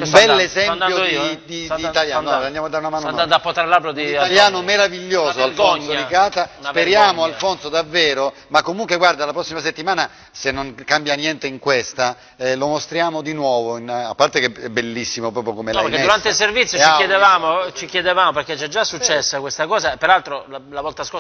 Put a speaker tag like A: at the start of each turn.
A: un bel esempio di italiano. No, andiamo da una mano.
B: Da Potralabro di
A: italiano meraviglioso, Alfonso Licata. Speriamo, Alfonso, davvero, ma comunque guarda, la prossima settimana, se non cambia niente in questa, lo mostriamo di nuovo, a parte che è bellissimo proprio come l'hai
B: perché
A: messa.
B: durante il servizio ci chiedevamo, perché c'è già successa questa cosa, peraltro la volta scorsa